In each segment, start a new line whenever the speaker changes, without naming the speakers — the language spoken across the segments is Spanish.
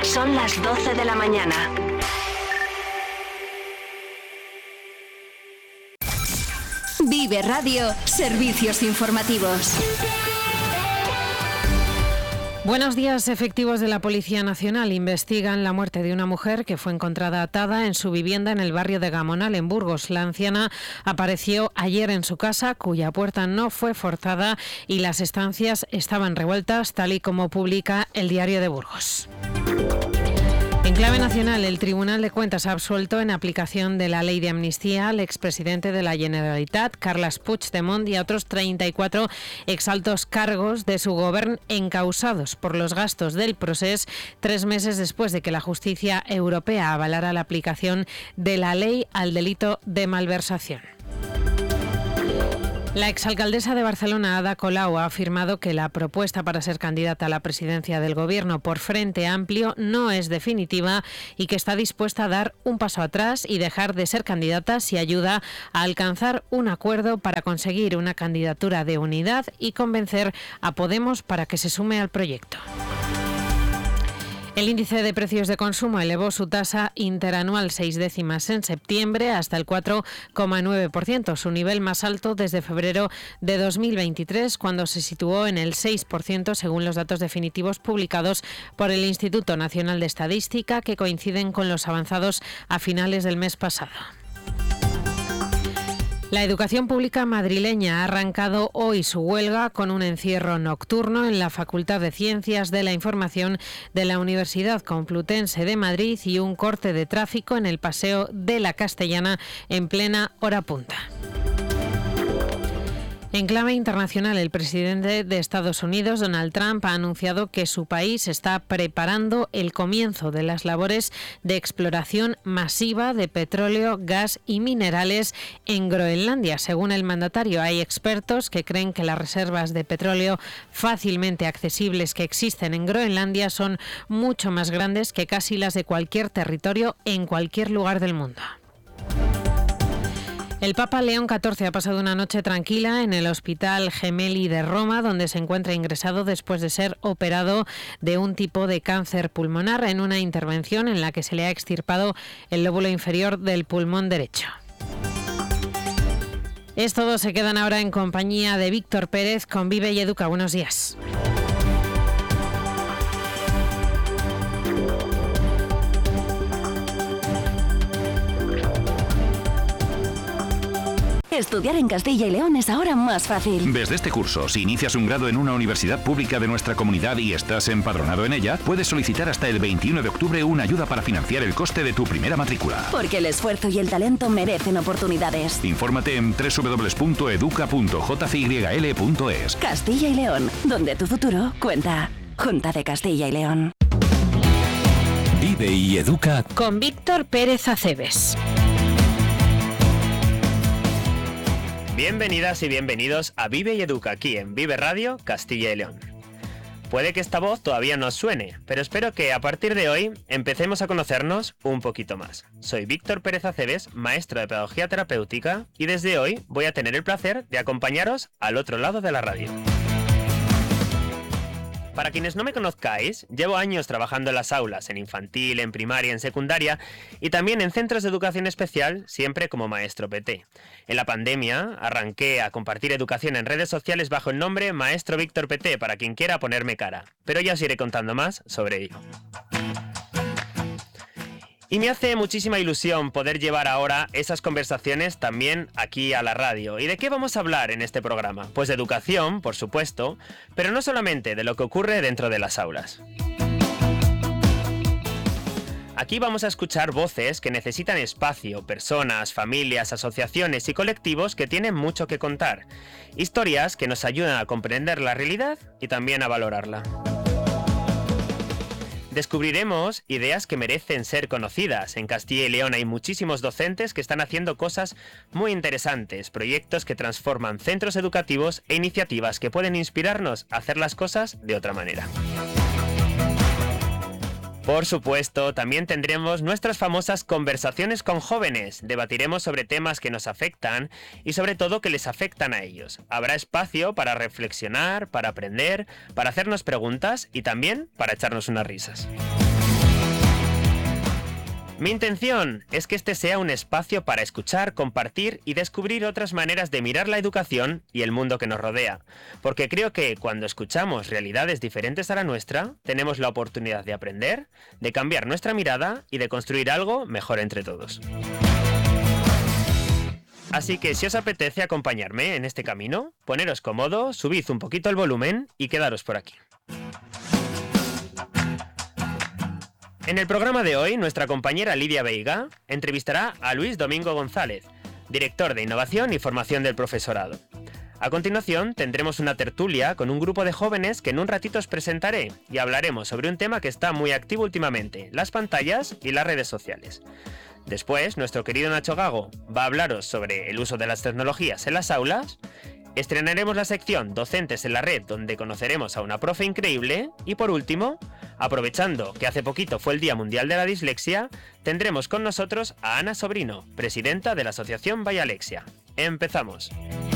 Son las 12 de la mañana. Vive Radio, servicios informativos.
Buenos días. Efectivos de la Policía Nacional investigan la muerte de una mujer que fue encontrada atada en su vivienda en el barrio de Gamonal, en Burgos. La anciana apareció ayer en su casa, cuya puerta no fue forzada y las estancias estaban revueltas, tal y como publica el Diario de Burgos. En clave nacional, el Tribunal de Cuentas ha absuelto en aplicación de la ley de amnistía al expresidente de la Generalitat, Carles Puigdemont, y a otros 34 exaltos cargos de su gobierno encausados por los gastos del procés 3 meses después de que la justicia europea avalara la aplicación de la ley al delito de malversación. La exalcaldesa de Barcelona, Ada Colau, ha afirmado que la propuesta para ser candidata a la presidencia del Gobierno por Frente Amplio no es definitiva y que está dispuesta a dar un paso atrás y dejar de ser candidata si ayuda a alcanzar un acuerdo para conseguir una candidatura de unidad y convencer a Podemos para que se sume al proyecto. El índice de precios de consumo elevó su tasa interanual 6 décimas en septiembre hasta el 4,9%, su nivel más alto desde febrero de 2023, cuando se situó en el 6% según los datos definitivos publicados por el Instituto Nacional de Estadística, que coinciden con los avanzados a finales del mes pasado. La educación pública madrileña ha arrancado hoy su huelga con un encierro nocturno en la Facultad de Ciencias de la Información de la Universidad Complutense de Madrid y un corte de tráfico en el Paseo de la Castellana en plena hora punta. En clave internacional, el presidente de Estados Unidos, Donald Trump, ha anunciado que su país está preparando el comienzo de las labores de exploración masiva de petróleo, gas y minerales en Groenlandia. Según el mandatario, hay expertos que creen que las reservas de petróleo fácilmente accesibles que existen en Groenlandia son mucho más grandes que casi las de cualquier territorio en cualquier lugar del mundo. El Papa León XIV ha pasado una noche tranquila en el Hospital Gemelli de Roma, donde se encuentra ingresado después de ser operado de un tipo de cáncer pulmonar en una intervención en la que se le ha extirpado el lóbulo inferior del pulmón derecho. Es todo, se quedan ahora en compañía de Víctor Pérez con Vive y Educa. Buenos días.
Estudiar en Castilla y León es ahora más fácil.
Desde este curso, si inicias un grado en una universidad pública de nuestra comunidad y estás empadronado en ella, puedes solicitar hasta el 21 de octubre una ayuda para financiar el coste de tu primera matrícula.
Porque el esfuerzo y el talento merecen oportunidades.
Infórmate en www.educa.jcyl.es.
Castilla y León, donde tu futuro cuenta. Junta de Castilla y León.
Vive y Educa
con Víctor Pérez Aceves.
Bienvenidas y bienvenidos a Vive y Educa, aquí en Vive Radio, Castilla y León. Puede que esta voz todavía no os suene, pero espero que a partir de hoy empecemos a conocernos un poquito más. Soy Víctor Pérez Aceves, maestro de Pedagogía Terapéutica, y desde hoy voy a tener el placer de acompañaros al otro lado de la radio. Para quienes no me conozcáis, llevo años trabajando en las aulas, en infantil, en primaria, en secundaria y también en centros de educación especial, siempre como maestro PT. En la pandemia arranqué a compartir educación en redes sociales bajo el nombre Maestro Víctor PT para quien quiera ponerme cara, pero ya os iré contando más sobre ello. Y me hace muchísima ilusión poder llevar ahora esas conversaciones también aquí a la radio. ¿Y de qué vamos a hablar en este programa? Pues de educación, por supuesto, pero no solamente de lo que ocurre dentro de las aulas. Aquí vamos a escuchar voces que necesitan espacio, personas, familias, asociaciones y colectivos que tienen mucho que contar. Historias que nos ayudan a comprender la realidad y también a valorarla. Descubriremos ideas que merecen ser conocidas. En Castilla y León hay muchísimos docentes que están haciendo cosas muy interesantes, proyectos que transforman centros educativos e iniciativas que pueden inspirarnos a hacer las cosas de otra manera. Por supuesto, también tendremos nuestras famosas conversaciones con jóvenes. Debatiremos sobre temas que nos afectan y sobre todo que les afectan a ellos. Habrá espacio para reflexionar, para aprender, para hacernos preguntas y también para echarnos unas risas. Mi intención es que este sea un espacio para escuchar, compartir y descubrir otras maneras de mirar la educación y el mundo que nos rodea, porque creo que cuando escuchamos realidades diferentes a la nuestra, tenemos la oportunidad de aprender, de cambiar nuestra mirada y de construir algo mejor entre todos. Así que si os apetece acompañarme en este camino, poneros cómodos, subid un poquito el volumen y quedaros por aquí. En el programa de hoy, nuestra compañera Lidia Veiga entrevistará a Luis Domingo González, director de Innovación y Formación del Profesorado. A continuación, tendremos una tertulia con un grupo de jóvenes que en un ratito os presentaré y hablaremos sobre un tema que está muy activo últimamente, las pantallas y las redes sociales. Después, nuestro querido Nacho Gago va a hablaros sobre el uso de las tecnologías en las aulas. Estrenaremos la sección Docentes en la Red, donde conoceremos a una profe increíble. Y por último, aprovechando que hace poquito fue el Día Mundial de la Dislexia, tendremos con nosotros a Ana Sobrino, presidenta de la Asociación Vayalexia. ¡Empezamos!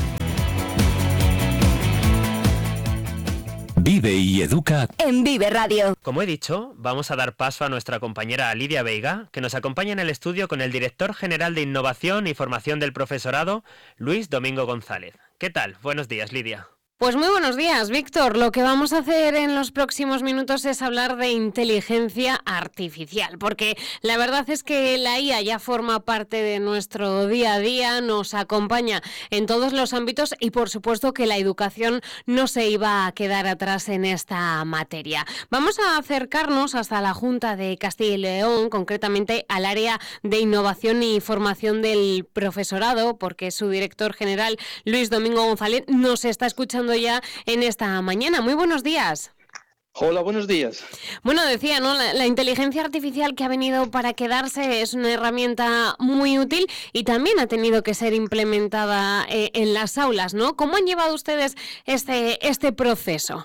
Vive y educa
en Vive Radio.
Como he dicho, vamos a dar paso a nuestra compañera Lidia Veiga, que nos acompaña en el estudio con el director general de Innovación y Formación del Profesorado, Luis Domingo González. ¿Qué tal? Buenos días, Lidia.
Pues muy buenos días, Víctor. Lo que vamos a hacer en los próximos minutos es hablar de inteligencia artificial, porque la verdad es que la IA ya forma parte de nuestro día a día, nos acompaña en todos los ámbitos y por supuesto que la educación no se iba a quedar atrás en esta materia. Vamos a acercarnos hasta la Junta de Castilla y León, concretamente al área de innovación y formación del profesorado, porque su director general, Luis Domingo González, nos está escuchando ya en esta mañana. Muy buenos días.
Hola, buenos días.
Bueno, decía, ¿no? La inteligencia artificial que ha venido para quedarse es una herramienta muy útil y también ha tenido que ser implementada en las aulas, ¿no? ¿Cómo han llevado ustedes este proceso?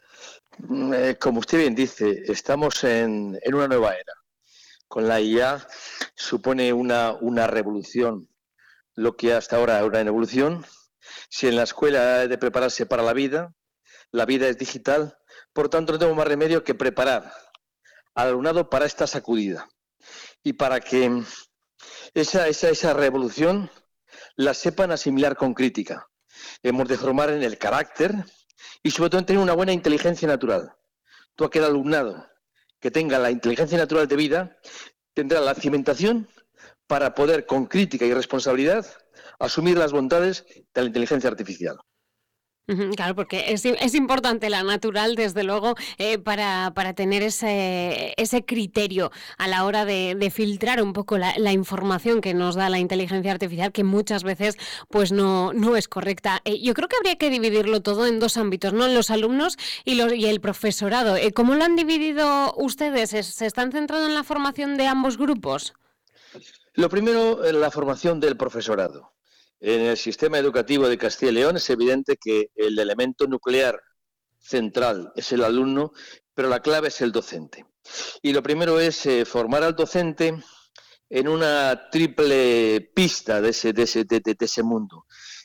Como usted bien dice, estamos en una nueva era. Con la IA supone una revolución. Lo que hasta ahora era una evolución. Si en la escuela hay de prepararse para la vida es digital, por tanto no tengo más remedio que preparar al alumnado para esta sacudida y para que esa revolución la sepan asimilar con crítica. Hemos de formar en el carácter y sobre todo en tener una buena inteligencia natural. Todo aquel alumnado que tenga la inteligencia natural de vida tendrá la cimentación para poder con crítica y responsabilidad asumir las bondades de la inteligencia artificial.
Claro, porque es importante la natural, desde luego, para tener ese criterio a la hora de filtrar un poco la información que nos da la inteligencia artificial, que muchas veces pues no es correcta. Yo creo que habría que dividirlo todo en dos ámbitos, ¿no? Los alumnos y el profesorado. ¿Cómo lo han dividido ustedes? ¿Se están centrando en la formación de ambos grupos?
Lo primero, la formación del profesorado. En el sistema educativo de Castilla y León es evidente que el elemento nuclear central es el alumno, pero la clave es el docente. Y lo primero es formar al docente en una triple pista de ese mundo.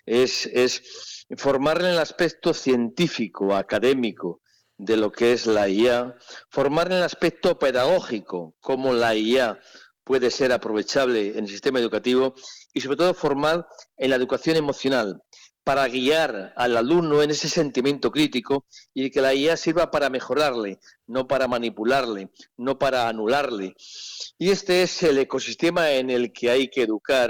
Es formarle en el aspecto científico, académico, de lo que es la IA, formarle en el aspecto pedagógico, cómo la IA puede ser aprovechable en el sistema educativo y sobre todo formar en la educación emocional para guiar al alumno en ese sentimiento crítico y que la IA sirva para mejorarle, no para manipularle, no para anularle. Y este es el ecosistema en el que hay que educar,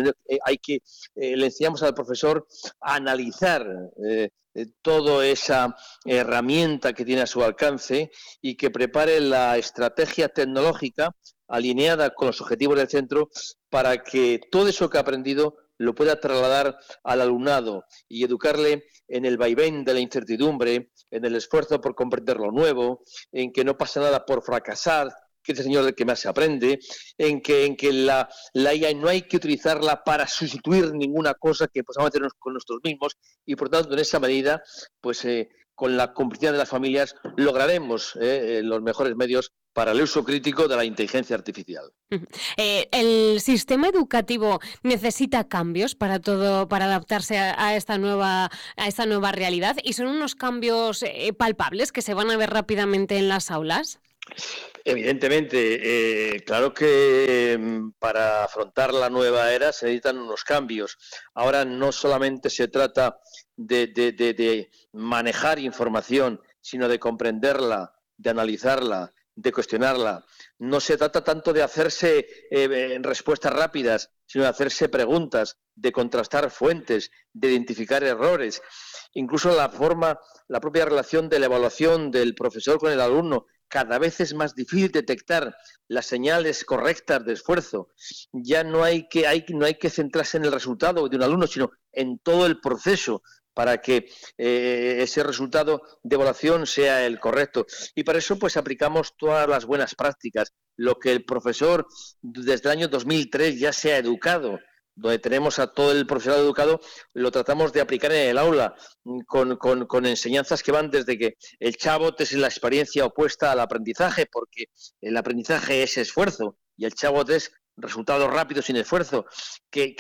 le enseñamos al profesor a analizar toda esa herramienta que tiene a su alcance y que prepare la estrategia tecnológica alineada con los objetivos del centro para que todo eso que ha aprendido lo pueda trasladar al alumnado y educarle en el vaivén de la incertidumbre, en el esfuerzo por comprender lo nuevo, en que no pasa nada por fracasar, que es el señor del que más se aprende, en que la IA no hay que utilizarla para sustituir ninguna cosa que podamos hacer con nosotros mismos y por tanto en esa medida pues con la complicidad de las familias lograremos los mejores medios para el uso crítico de la inteligencia artificial.
¿El sistema educativo necesita cambios para adaptarse a esta nueva realidad? ¿Y son unos cambios palpables que se van a ver rápidamente en las aulas?
Evidentemente, claro que para afrontar la nueva era se necesitan unos cambios. Ahora no solamente se trata de manejar información, sino de comprenderla, de analizarla, de cuestionarla. No se trata tanto de hacerse respuestas rápidas, sino de hacerse preguntas, de contrastar fuentes, de identificar errores. Incluso la propia relación de la evaluación del profesor con el alumno. Cada vez es más difícil detectar las señales correctas de esfuerzo. Ya no hay que centrarse en el resultado de un alumno, sino en todo el proceso para que ese resultado de evaluación sea el correcto. Y para eso pues aplicamos todas las buenas prácticas. Lo que el profesor desde el año 2003 ya se ha educado, donde tenemos a todo el profesorado educado, lo tratamos de aplicar en el aula con enseñanzas que van desde que el chabot es la experiencia opuesta al aprendizaje, porque el aprendizaje es esfuerzo y el chabot es resultados rápidos sin esfuerzo, que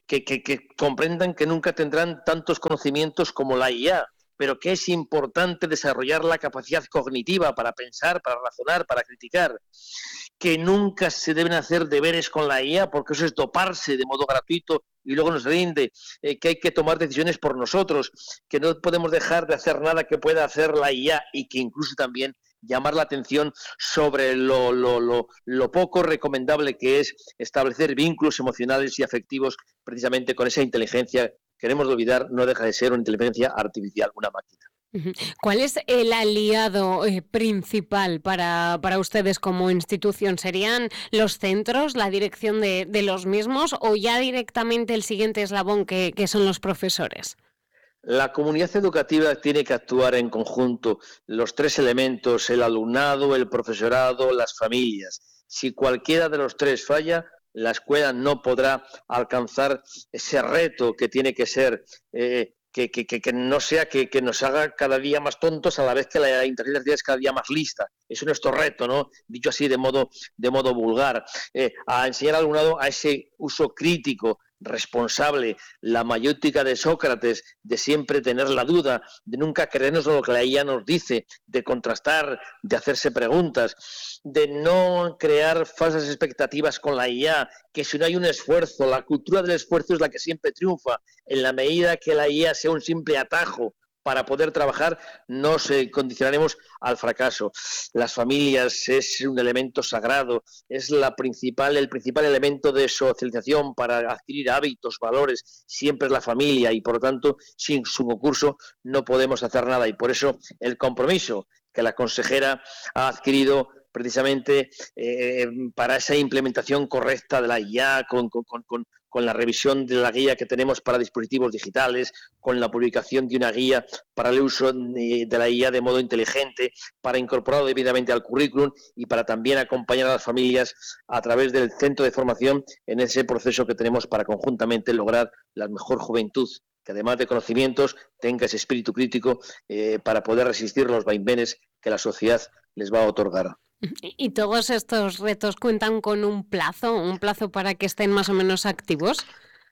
comprendan que nunca tendrán tantos conocimientos como la IA, pero que es importante desarrollar la capacidad cognitiva para pensar, para razonar, para criticar, que nunca se deben hacer deberes con la IA porque eso es doparse de modo gratuito y luego nos rinde, que hay que tomar decisiones por nosotros, que no podemos dejar de hacer nada que pueda hacer la IA y que incluso también llamar la atención sobre lo poco recomendable que es establecer vínculos emocionales y afectivos precisamente con esa inteligencia. Queremos olvidar, no deja de ser una inteligencia artificial, una máquina.
¿Cuál es el aliado principal para ustedes como institución? ¿Serían los centros, la dirección de los mismos o ya directamente el siguiente eslabón que son los profesores?
La comunidad educativa tiene que actuar en conjunto, los tres elementos, el alumnado, el profesorado, las familias. Si cualquiera de los tres falla, la escuela no podrá alcanzar ese reto que tiene que ser, que no sea que nos haga cada día más tontos a la vez que la inteligencia artificial es cada día más lista. Es nuestro reto, ¿no? Dicho así de modo vulgar, a enseñar al alumnado a ese uso crítico, responsable, la mayéutica de Sócrates, de siempre tener la duda, de nunca creernos lo que la IA nos dice, de contrastar, de hacerse preguntas, de no crear falsas expectativas con la IA, que si no hay un esfuerzo, la cultura del esfuerzo es la que siempre triunfa. En la medida que la IA sea un simple atajo para poder trabajar, nos condicionaremos al fracaso. Las familias es un elemento sagrado, es el principal elemento de socialización para adquirir hábitos, valores, siempre es la familia y por lo tanto sin su concurso no podemos hacer nada y por eso el compromiso que la consejera ha adquirido precisamente para esa implementación correcta de la IA con la revisión de la guía que tenemos para dispositivos digitales, con la publicación de una guía para el uso de la IA de modo inteligente, para incorporarlo debidamente al currículum y para también acompañar a las familias a través del centro de formación en ese proceso que tenemos para conjuntamente lograr la mejor juventud, que además de conocimientos tenga ese espíritu crítico para poder resistir los vaivenes que la sociedad les va a otorgar.
¿Y todos estos retos cuentan con un plazo para que estén más o menos activos?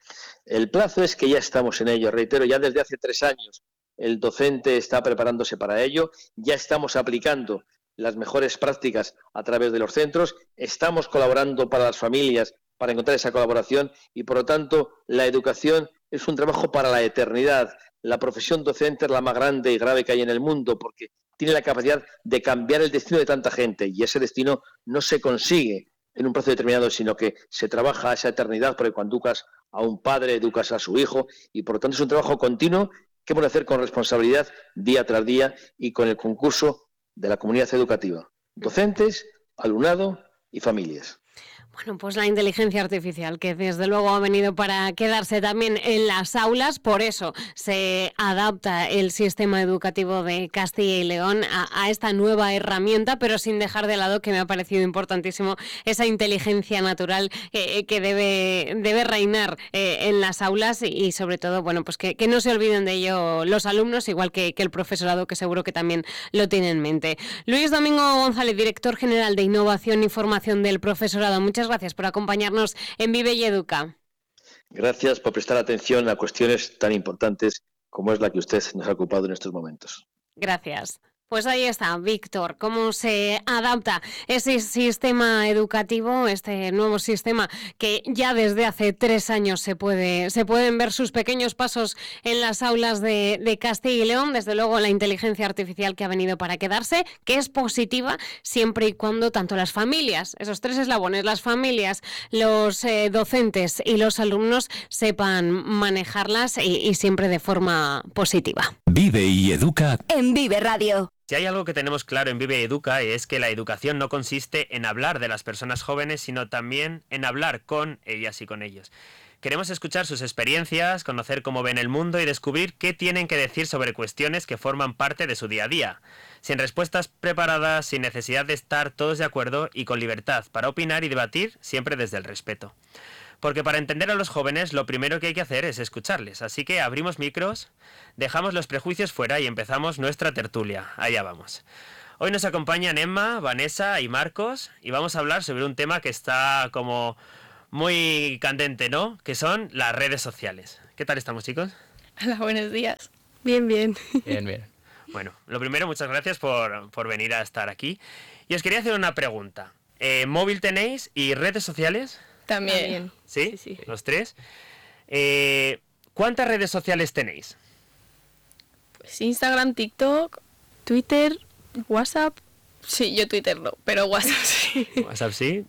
El plazo es que ya estamos en ello, reitero, ya desde hace 3 años el docente está preparándose para ello, ya estamos aplicando las mejores prácticas a través de los centros, estamos colaborando para las familias para encontrar esa colaboración y por lo tanto la educación es un trabajo para la eternidad. La profesión docente es la más grande y grave que hay en el mundo porque tiene la capacidad de cambiar el destino de tanta gente y ese destino no se consigue en un plazo determinado, sino que se trabaja a esa eternidad porque cuando educas a un padre, educas a su hijo y por lo tanto es un trabajo continuo que hemos de hacer con responsabilidad día tras día y con el concurso de la comunidad educativa, docentes, alumnado y familias.
Bueno, pues la inteligencia artificial, que desde luego ha venido para quedarse también en las aulas, por eso se adapta el sistema educativo de Castilla y León a esta nueva herramienta, pero sin dejar de lado, que me ha parecido importantísimo, esa inteligencia natural que debe reinar en las aulas y sobre todo, bueno, pues que no se olviden de ello los alumnos, igual que el profesorado, que seguro que también lo tiene en mente. Luis Domingo González, director general de Innovación y Formación del Profesorado, muchas gracias por acompañarnos en Vive y Educa.
Gracias por prestar atención a cuestiones tan importantes como es la que usted nos ha ocupado en estos momentos.
Gracias. Pues ahí está, Víctor, cómo se adapta ese sistema educativo, este nuevo sistema que ya desde hace 3 años se pueden ver sus pequeños pasos en las aulas de Castilla y León. Desde luego la inteligencia artificial que ha venido para quedarse, que es positiva siempre y cuando tanto las familias, esos 3 eslabones, las familias, los docentes y los alumnos sepan manejarlas y siempre de forma positiva.
Vive y educa
En Vive Radio.
Si hay algo que tenemos claro en Vive y Educa es que la educación no consiste en hablar de las personas jóvenes, sino también en hablar con ellas y con ellos. Queremos escuchar sus experiencias, conocer cómo ven el mundo y descubrir qué tienen que decir sobre cuestiones que forman parte de su día a día. Sin respuestas preparadas, sin necesidad de estar todos de acuerdo y con libertad para opinar y debatir, siempre desde el respeto. Porque para entender a los jóvenes lo primero que hay que hacer es escucharles. Así que abrimos micros, dejamos los prejuicios fuera y empezamos nuestra tertulia. Allá vamos. Hoy nos acompañan Emma, Vanessa y Marcos y vamos a hablar sobre un tema que está como muy candente, ¿no? Que son las redes sociales. ¿Qué tal estamos, chicos?
Hola, buenos días. Bien, bien.
Bien, bien.
Bueno, lo primero, muchas gracias por venir a estar aquí. Y os quería hacer una pregunta. ¿Móvil tenéis y redes sociales?
También.
¿Sí?
Sí.
¿Los 3? ¿Cuántas redes sociales tenéis?
Pues Instagram, TikTok, Twitter, WhatsApp. Sí, yo Twitter no, pero WhatsApp sí.
WhatsApp sí.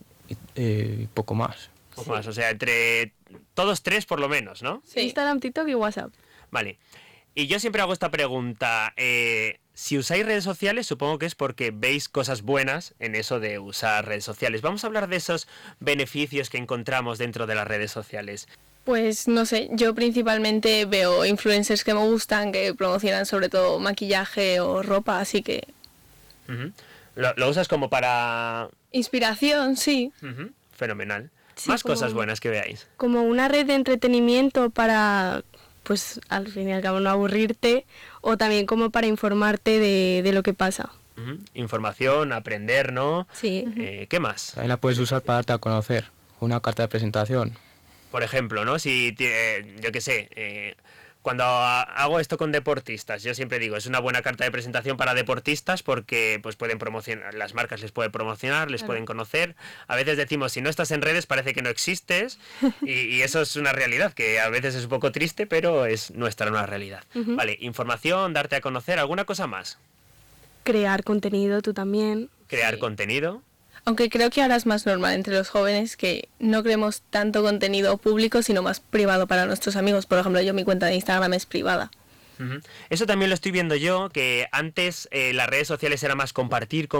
Poco más.
Poco más, o sea, entre todos 3 por lo menos, ¿no?
Sí. Instagram, TikTok y WhatsApp.
Vale. Y yo siempre hago esta pregunta. Si usáis redes sociales, supongo que es porque veis cosas buenas en eso de usar redes sociales. Vamos a hablar de esos beneficios que encontramos dentro de las redes sociales.
Pues no sé, yo principalmente veo influencers que me gustan, que promocionan sobre todo maquillaje o ropa, así que...
Uh-huh. ¿Lo usas como para...?
Inspiración, sí.
Uh-huh. Fenomenal.
Sí,
Más
como-
cosas buenas que veáis.
Como una red de entretenimiento para, pues al fin y al cabo no aburrirte, o también como para informarte de lo que pasa.
Uh-huh. Información, aprender, ¿no?
Sí.
¿Qué más?
También la puedes usar para darte a conocer. Una carta de presentación.
Por ejemplo, ¿no? Si, yo qué sé, cuando hago esto con deportistas, yo siempre digo, es una buena carta de presentación para deportistas porque pues pueden promocionar, las marcas les pueden promocionar, les pueden conocer. A veces decimos, si no estás en redes parece que no existes y eso es una realidad que a veces es un poco triste, pero es nuestra nueva realidad. Vale, información, darte a conocer, ¿alguna cosa más?
Crear contenido tú también.
Crear
Sí.
contenido.
Aunque creo que ahora es más normal entre los jóvenes que no creemos tanto contenido público, sino más privado para nuestros amigos. Por ejemplo, yo mi cuenta de Instagram es privada.
Ujú. Eso también lo estoy viendo yo, que antes las redes sociales era más compartir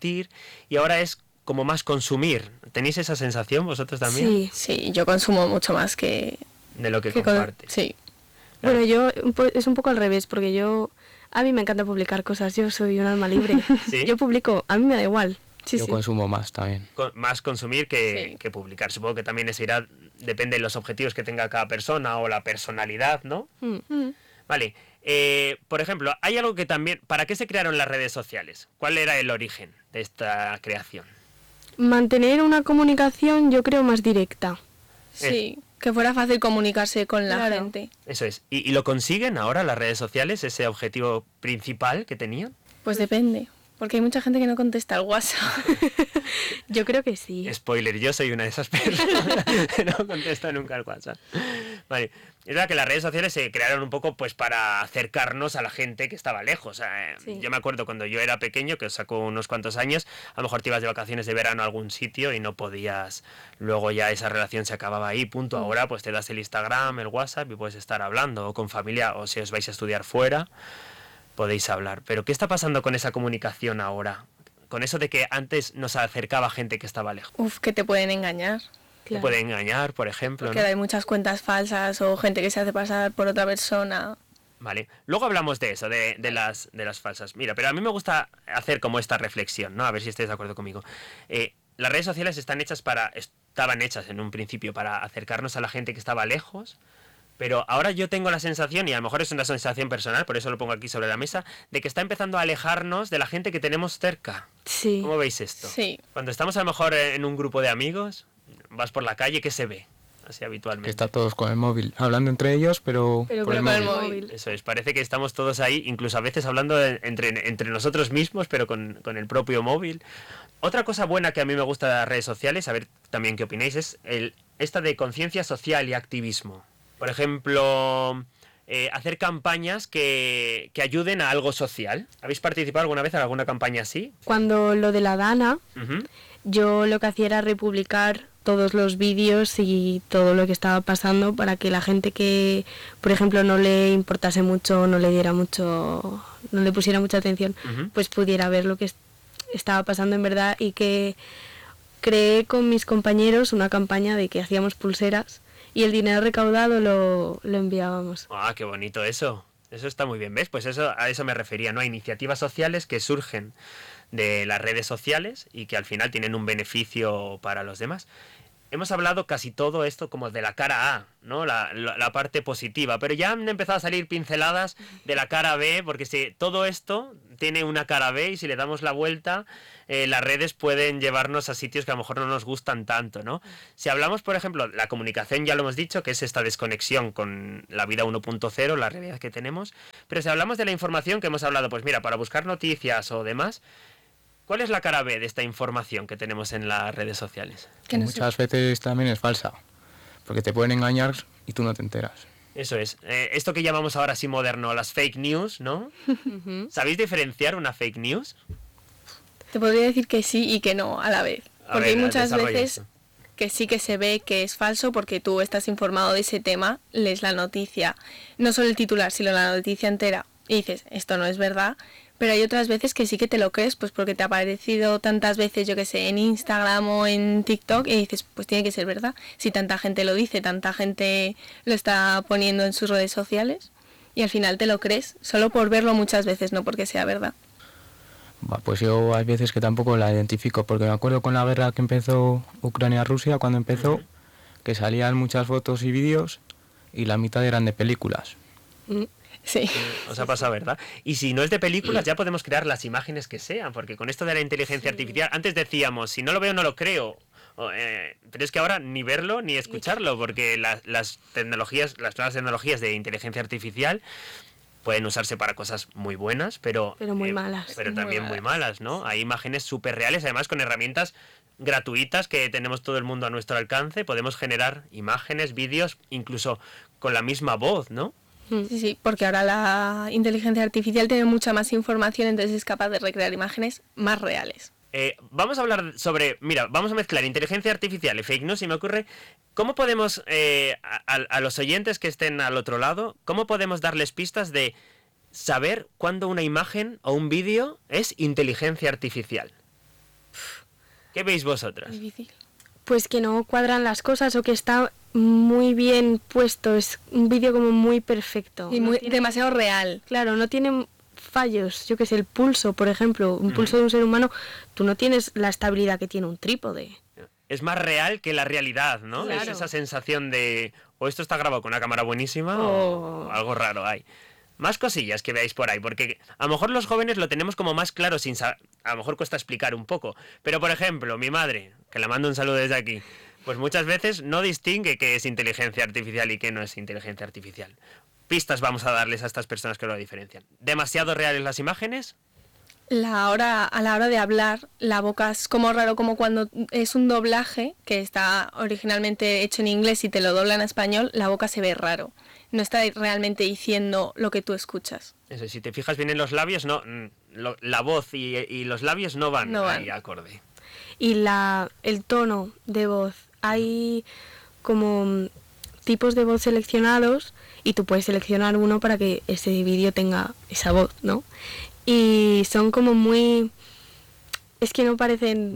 y ahora es como más consumir. ¿Tenéis esa sensación vosotros también?
Sí.
Sí, yo consumo mucho más que...
De lo que
que con-
compartes.
Sí.
Claro.
Bueno, yo es un poco al revés, porque a mí me encanta publicar cosas, yo soy un alma libre.
¿Sí?
Yo publico, a mí me da igual. Sí,
Yo
sí.
consumo más también.
Más consumir que,
Sí.
que publicar. Supongo que también eso irá, depende de los objetivos que tenga cada persona o la personalidad, ¿no? Vale. Por ejemplo, hay algo que también... ¿Para qué se crearon las redes sociales? ¿Cuál era el origen de esta creación?
Mantener una comunicación, yo creo, más directa.
Sí, que fuera fácil comunicarse con la
Claro.
gente.
Eso es. ¿Y lo consiguen ahora las redes sociales, ese objetivo principal que tenían?
Pues depende, porque hay mucha gente que no contesta al WhatsApp.
Yo creo que sí.
Spoiler, yo soy una de esas personas que no contesta nunca al WhatsApp. Vale, es verdad que las redes sociales se crearon un poco pues para acercarnos a la gente que estaba lejos.
Sí.
Yo me acuerdo cuando yo era pequeño, que os sacó unos cuantos años, a lo mejor te ibas de vacaciones de verano a algún sitio y no podías, luego ya esa relación se acababa ahí, punto. Ahora pues te das el Instagram, el WhatsApp y puedes estar hablando o con familia o si os vais a estudiar fuera, podéis hablar. Pero ¿qué está pasando con esa comunicación ahora? Con eso de que antes nos acercaba gente que estaba lejos.
Uf, que te pueden engañar.
Te
Claro.
puede engañar, por ejemplo,
Porque
¿no?
hay muchas cuentas falsas o gente que se hace pasar por otra persona.
Vale. Luego hablamos de eso, de las falsas. Mira, pero a mí me gusta hacer como esta reflexión, ¿no? A ver si estáis de acuerdo conmigo. Las redes sociales estaban hechas en un principio para acercarnos a la gente que estaba lejos, pero ahora yo tengo la sensación, y a lo mejor es una sensación personal, por eso lo pongo aquí sobre la mesa, de que está empezando a alejarnos de la gente que tenemos cerca.
Sí.
¿Cómo veis esto?
Sí.
Cuando estamos a lo mejor en un grupo de amigos, vas por la calle, ¿qué se ve? así habitualmente.
Que está todos con el móvil, hablando entre ellos, pero por el móvil.
Eso es, parece que estamos todos ahí, incluso a veces hablando entre nosotros mismos, pero con el propio móvil. Otra cosa buena que a mí me gusta de las redes sociales, a ver también qué opináis, es esta de conciencia social y activismo. Por ejemplo, hacer campañas que ayuden a algo social. ¿Habéis participado alguna vez en alguna campaña así?
Cuando lo de la Dana, yo lo que hacía era republicar todos los vídeos y todo lo que estaba pasando para que la gente que, por ejemplo, no le importase mucho, no le diera mucho, no le pusiera mucha atención, pues pudiera ver lo que estaba pasando en verdad, y que creé con mis compañeros una campaña de que hacíamos pulseras y el dinero recaudado lo enviábamos.
¡Ah, qué bonito eso! Eso está muy bien, ¿ves? Pues a eso me refería, ¿no? A iniciativas sociales que surgen de las redes sociales y que al final tienen un beneficio para los demás. Hemos hablado casi todo esto como de la cara A, ¿no? La parte positiva, pero ya han empezado a salir pinceladas de la cara B, porque si todo esto tiene una cara B y si le damos la vuelta, las redes pueden llevarnos a sitios que a lo mejor no nos gustan tanto, ¿no? Si hablamos, por ejemplo, la comunicación, ya lo hemos dicho, que es esta desconexión con la vida 1.0, la realidad que tenemos, pero si hablamos de la información que hemos hablado, pues mira, para buscar noticias o demás, ¿cuál es la cara B de esta información que tenemos en las redes sociales?
Que muchas veces también es falsa, porque te pueden engañar y tú no te enteras.
Eso es. Esto que llamamos ahora así moderno, las fake news, ¿no? ¿Sabéis diferenciar una fake news?
Te podría decir que sí y que no a la vez. Porque hay muchas veces que sí que se ve que es falso porque tú estás informado de ese tema, lees la noticia, no solo el titular, sino la noticia entera, y dices, esto no es verdad. Pero hay otras veces que sí que te lo crees, pues porque te ha aparecido tantas veces, yo que sé, en Instagram o en TikTok, y dices, pues tiene que ser verdad. Si tanta gente lo dice, tanta gente lo está poniendo en sus redes sociales, y al final te lo crees, solo por verlo muchas veces, no porque sea verdad.
Pues yo hay veces que tampoco la identifico, porque me acuerdo con la guerra que empezó Ucrania-Rusia, cuando empezó, que salían muchas fotos y vídeos, y la mitad eran de películas.
Sí.
Os ha pasado, ¿verdad? Y si no es de películas, ya podemos crear las imágenes que sean, porque con esto de la inteligencia artificial, antes decíamos, si no lo veo, no lo creo. Pero es que ahora ni verlo ni escucharlo, porque las nuevas tecnologías de inteligencia artificial pueden usarse para cosas muy buenas, pero
muy malas.
Pero también muy malas, ¿no? Hay imágenes súper reales, además con herramientas gratuitas que tenemos todo el mundo a nuestro alcance. Podemos generar imágenes, vídeos, incluso con la misma voz, ¿no?
Sí, porque ahora la inteligencia artificial tiene mucha más información, entonces es capaz de recrear imágenes más reales.
Vamos a hablar vamos a mezclar inteligencia artificial y fake news, y me ocurre, ¿cómo podemos, a los oyentes que estén al otro lado, cómo podemos darles pistas de saber cuándo una imagen o un vídeo es inteligencia artificial? ¿Qué veis vosotras?
Difícil.
Pues que no cuadran las cosas o que está muy bien puesto, es un vídeo como muy perfecto.
Y demasiado real.
Claro, no tiene fallos, yo que sé, el pulso, por ejemplo, un pulso de un ser humano, tú no tienes la estabilidad que tiene un trípode.
Es más real que la realidad, ¿no?
Claro.
Es esa sensación de, o esto está grabado con una cámara buenísima o algo raro hay. Más cosillas que veáis por ahí, porque a lo mejor los jóvenes lo tenemos como más claro sin saber, a lo mejor cuesta explicar un poco, pero por ejemplo, mi madre, que le mando un saludo desde aquí, pues muchas veces no distingue qué es inteligencia artificial y qué no es inteligencia artificial. Pistas vamos a darles a estas personas que lo diferencian. ¿Demasiado reales las imágenes?
A la hora de hablar, la boca es como raro, como cuando es un doblaje que está originalmente hecho en inglés y te lo doblan a español, la boca se ve raro. No está realmente diciendo lo que tú escuchas.
Eso, si te fijas bien en los labios, no, la voz y los labios no van ahí acorde.
Y el tono de voz, hay como tipos de voz seleccionados y tú puedes seleccionar uno para que ese vídeo tenga esa voz, ¿no? Y son como muy... es que no parece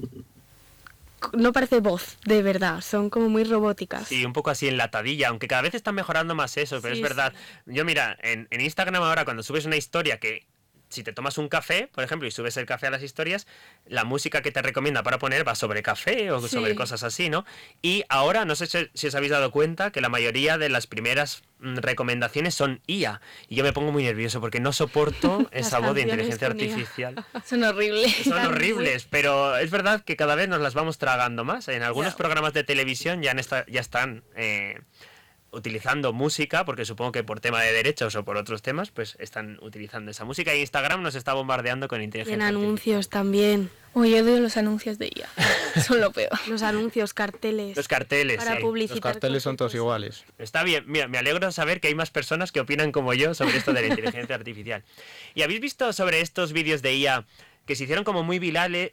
voz de verdad, son como muy robóticas.
Sí, un poco así enlatadilla, aunque cada vez están mejorando más eso, pero sí, es verdad. Sí. Yo mira, en Instagram ahora cuando subes una historia que si te tomas un café, por ejemplo, y subes el café a las historias, la música que te recomienda para poner va sobre café o sobre cosas así, ¿no? Y ahora, no sé si os habéis dado cuenta que la mayoría de las primeras recomendaciones son IA. Y yo me pongo muy nervioso porque no soporto esa voz de inteligencia artificial.
Son horribles.
Son horribles, pero es verdad que cada vez nos las vamos tragando más. En algunos programas de televisión ya están utilizando música, porque supongo que por tema de derechos o por otros temas, pues están utilizando esa música. Y Instagram nos está bombardeando con inteligencia artificial.
En anuncios también.
Oye, yo odio los anuncios de IA. Son lo peor.
Los anuncios, carteles.
Los carteles,
para publicitar.
Los carteles son todos iguales.
Está bien, mira, me alegro saber que hay más personas que opinan como yo sobre esto de la inteligencia artificial. ¿Y habéis visto sobre estos vídeos de IA que se hicieron como muy virales,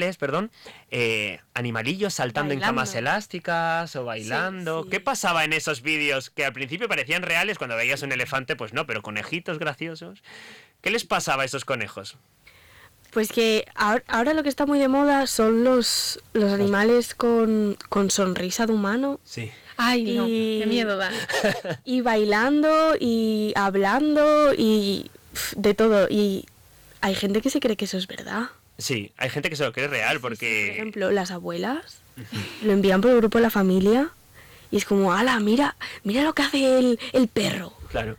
animalillos saltando
bailando
en camas elásticas o bailando?
Sí.
¿Qué pasaba en esos vídeos que al principio parecían reales? Cuando veías un elefante, pues no, pero conejitos graciosos. ¿Qué les pasaba a esos conejos?
Pues que ahora lo que está muy de moda son los animales con sonrisa de humano.
Sí.
Ay, no, qué miedo dan.
Y bailando y hablando y de todo. Y hay gente que se cree que eso es verdad.
Sí, hay gente que se lo cree real porque...
Por ejemplo, las abuelas lo envían por el grupo de la familia y es como, ala, mira lo que hace el perro.
Claro.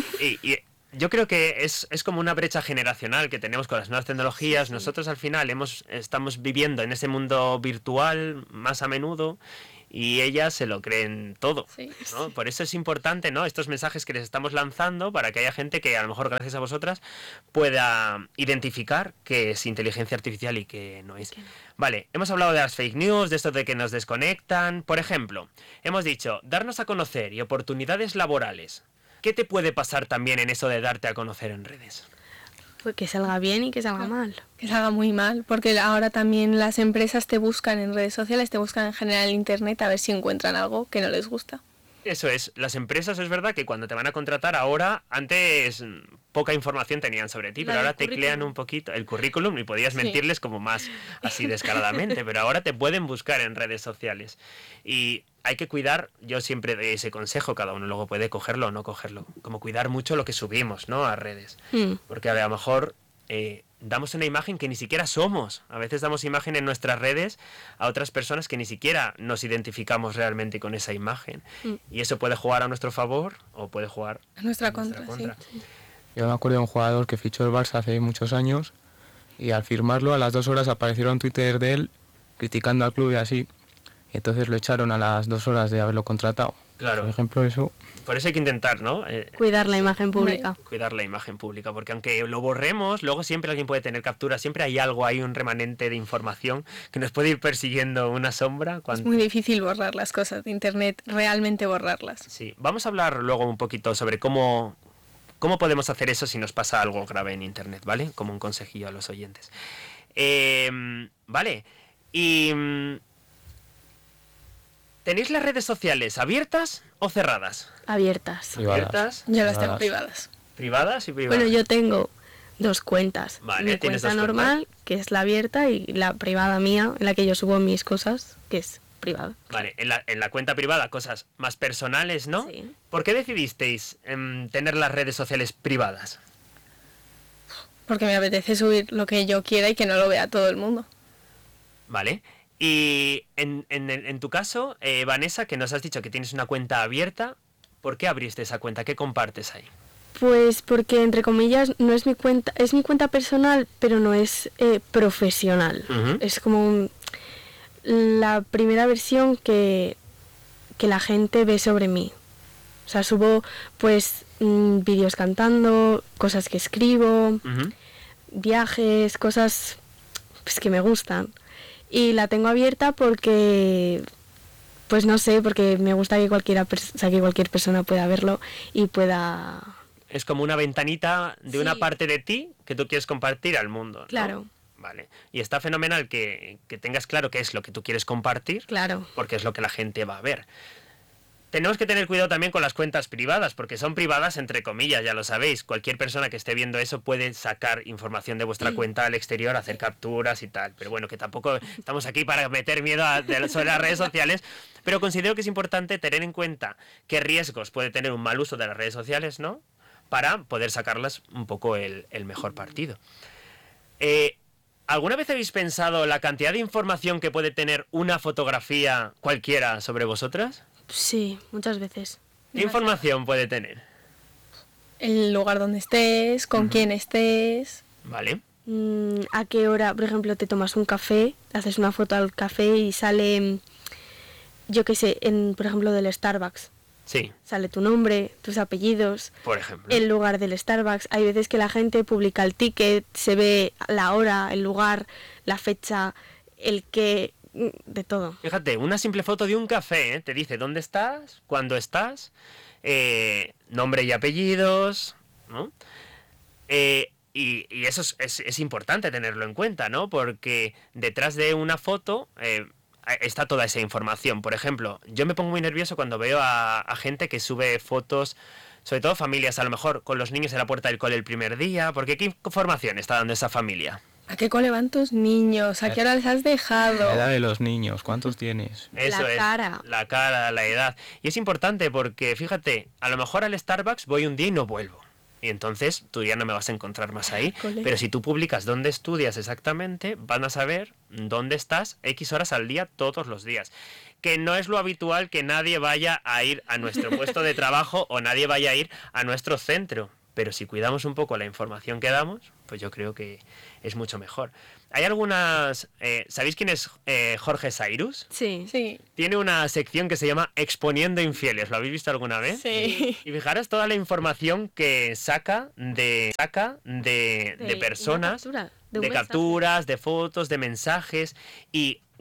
Y yo creo que es como una brecha generacional que tenemos con las nuevas tecnologías. Nosotros al final estamos viviendo en ese mundo virtual más a menudo y ellas se lo creen todo, ¿no? Por eso es importante, ¿no?, estos mensajes que les estamos lanzando para que haya gente que a lo mejor gracias a vosotras pueda identificar qué es inteligencia artificial y qué no es. Vale, hemos hablado de las fake news, de esto de que nos desconectan. Por ejemplo, hemos dicho darnos a conocer y oportunidades laborales. ¿Qué te puede pasar también en eso de darte a conocer en redes?
Pues que salga bien y que salga mal.
Que salga muy mal, porque ahora también las empresas te buscan en redes sociales, te buscan en general en internet a ver si encuentran algo que no les gusta.
Eso es, las empresas es verdad que cuando te van a contratar ahora, antes poca información tenían sobre ti, pero ahora teclean un poquito el currículum y podías mentirles como más así descaradamente, pero ahora te pueden buscar en redes sociales. Y hay que cuidar, yo siempre doy ese consejo, cada uno luego puede cogerlo o no cogerlo, como cuidar mucho lo que subimos, ¿no?, a redes, porque a lo mejor damos una imagen que ni siquiera somos. A veces damos imagen en nuestras redes a otras personas que ni siquiera nos identificamos realmente con esa imagen. Y eso puede jugar a nuestro favor o puede jugar
a nuestra contra. Sí.
Yo me acuerdo de un jugador que fichó el Barça hace muchos años y al firmarlo a las 2 horas aparecieron un Twitter de él criticando al club y así. Y entonces lo echaron a las 2 horas de haberlo contratado.
Claro.
Por ejemplo, eso...
Por eso hay que intentar, ¿no?
Cuidar la imagen pública.
Cuidar la imagen pública, porque aunque lo borremos, luego siempre alguien puede tener captura, siempre hay algo, hay un remanente de información que nos puede ir persiguiendo una sombra.
Es muy difícil borrar las cosas de internet, realmente borrarlas.
Sí, vamos a hablar luego un poquito sobre cómo podemos hacer eso si nos pasa algo grave en internet, ¿vale? Como un consejillo a los oyentes. Vale, y... ¿tenéis las redes sociales abiertas o cerradas?
Abiertas.
¿Abiertas?
Yo las tengo privadas.
¿Privadas y privadas?
Bueno, yo tengo 2 cuentas.
Vale,
mi
¿tienes
cuenta
2
normal, que es la abierta, y la privada mía, en la que yo subo mis cosas, que es privada.
Vale, en la cuenta privada cosas más personales, ¿no?
Sí.
¿Por qué decidisteis tener las redes sociales privadas?
Porque me apetece subir lo que yo quiera y que no lo vea todo el mundo.
Vale. Y en tu caso, Vanessa, que nos has dicho que tienes una cuenta abierta, ¿por qué abriste esa cuenta? ¿Qué compartes ahí?
Pues porque, entre comillas, no es mi cuenta, es mi cuenta personal, pero no es profesional. Es como la primera versión que la gente ve sobre mí. O sea, subo pues vídeos cantando, cosas que escribo, viajes, cosas pues, que me gustan. Y la tengo abierta porque, pues no sé, porque me gusta que que cualquier persona pueda verlo y pueda...
Es como una ventanita de una parte de ti que tú quieres compartir al mundo, ¿no?
Claro.
Vale. Y está fenomenal que tengas claro qué es lo que tú quieres compartir.
Claro.
Porque es lo que la gente va a ver. Tenemos que tener cuidado también con las cuentas privadas, porque son privadas entre comillas, ya lo sabéis. Cualquier persona que esté viendo eso puede sacar información de vuestra cuenta al exterior, hacer capturas y tal. Pero bueno, que tampoco estamos aquí para meter miedo sobre las redes sociales. Pero considero que es importante tener en cuenta qué riesgos puede tener un mal uso de las redes sociales, ¿no? para poder sacarlas un poco el mejor partido. ¿Alguna vez habéis pensado la cantidad de información que puede tener una fotografía cualquiera sobre vosotras?
Sí, muchas veces.
¿Qué información puede tener?
El lugar donde estés, con quién estés.
Vale.
¿A qué hora, por ejemplo, te tomas un café, haces una foto al café y sale, yo qué sé, por ejemplo, del Starbucks?
Sí.
Sale tu nombre, tus apellidos,
por ejemplo,
el lugar del Starbucks. Hay veces que la gente publica el ticket, se ve la hora, el lugar, la fecha, el qué, de todo.
Fíjate, una simple foto de un café, ¿eh? Te dice dónde estás, cuándo estás, nombre y apellidos, ¿no? Y eso es importante tenerlo en cuenta, ¿no? Porque detrás de una foto está toda esa información. Por ejemplo, yo me pongo muy nervioso cuando veo a gente que sube fotos, sobre todo familias, a lo mejor con los niños en la puerta del cole el primer día, porque ¿qué información está dando esa familia?
¿A qué cole van tus niños? ¿A qué hora les has dejado?
La edad de los niños, ¿cuántos tienes?
Eso
la cara.
La cara, la edad. Y es importante porque, fíjate, a lo mejor al Starbucks voy un día y no vuelvo. Y entonces tú ya no me vas a encontrar más ahí. Pero si tú publicas dónde estudias exactamente, van a saber dónde estás X horas al día todos los días. Que no es lo habitual que nadie vaya a ir a nuestro puesto de trabajo o nadie vaya a ir a nuestro centro. Pero si cuidamos un poco la información que damos, pues yo creo que es mucho mejor. Hay algunas... ¿sabéis quién es Jorge Cyrus?
Sí.
Sí.
Tiene una sección que se llama Exponiendo Infieles. ¿Lo habéis visto alguna vez?
Sí.
Y fijaros toda la información que saca de personas,
captura, de
capturas, de fotos, de mensajes. Y